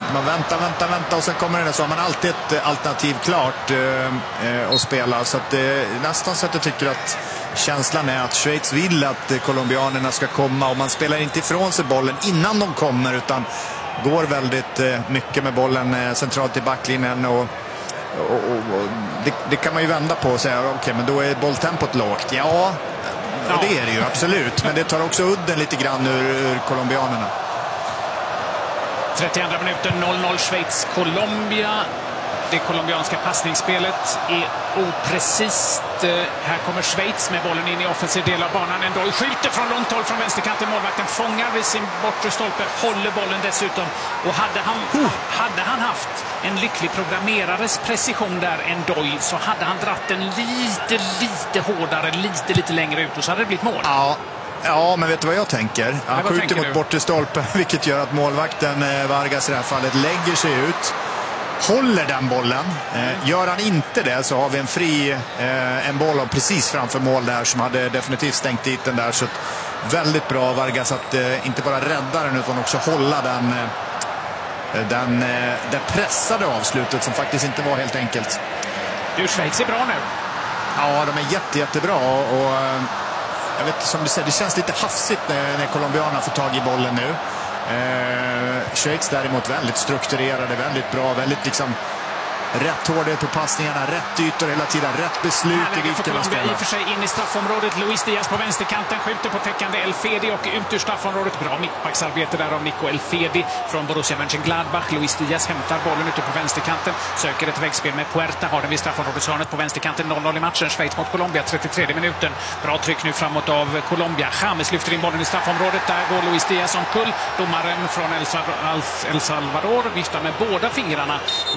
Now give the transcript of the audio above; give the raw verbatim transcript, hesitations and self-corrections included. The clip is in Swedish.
man väntar, väntar, väntar och sen kommer den där, så har man alltid ett alternativ klart eh, att spela. Så att det nästan så att jag tycker att känslan är att Schweiz vill att colombianerna ska komma, och man spelar inte ifrån sig bollen innan de kommer, utan går väldigt eh, mycket med bollen eh, centralt i backlinjen, och, och, och, och det, det kan man ju vända på och säga, okej, okay, men då är bolltempot lågt. Ja, ja, det är det ju absolut, men det tar också udden lite grann ur, ur colombianerna. trettioandra minuten, noll noll Schweiz-Colombia. Det colombianska passningsspelet är oprecist. Här kommer Schweiz med bollen in i offensiv del av banan. Ändå skjuter från långt håll från vänsterkanten. Målvakten fångar vid sin bortre stolpe, håller bollen dessutom. Och hade han, oh. hade han haft en lycklig programmerares precision där, Ndoye, så hade han dratt den lite, lite hårdare, lite, lite längre ut, och så hade det blivit mål. Ja. Ja, men vet du vad jag tänker? Han skjuter mot bortre stolpen, vilket gör att målvakten eh, Vargas i det här fallet lägger sig ut, håller den bollen. Eh, gör han inte det så har vi en fri eh, en boll precis framför mål där som hade definitivt stängt dit den där. Så väldigt bra Vargas att eh, inte bara rädda den utan också hålla den, eh, den eh, det pressade avslutet som faktiskt inte var helt enkelt. Du, Schweiz är bra nu. Ja, de är jätte, jättebra, och, och jag vet, som du säger, det känns lite hafsigt när, när colombianerna får tag i bollen nu. Eh, Schweiz däremot väldigt strukturerade, väldigt bra, väldigt liksom rätt hårdhet på passningarna, rätt ytor hela tiden, rätt beslut i vilken man spelar. I och för sig in i straffområdet, Luis Diaz på vänsterkanten skjuter på täckande El Fedi och ut ur straffområdet. Bra mittbacksarbete där av Nico El Fedi från Borussia Mönchengladbach. Luis Diaz hämtar bollen ute på vänsterkanten, söker ett väggspel med Puerta, har den vid straffområdeshörnet på vänsterkanten. noll noll i matchen, Schweiz mot Colombia, trettiotredje minuten. Bra tryck nu framåt av Colombia. James lyfter in bollen i straffområdet, där går Luis Diaz omkull. Domaren från El Salvador viftar med båda fingrarna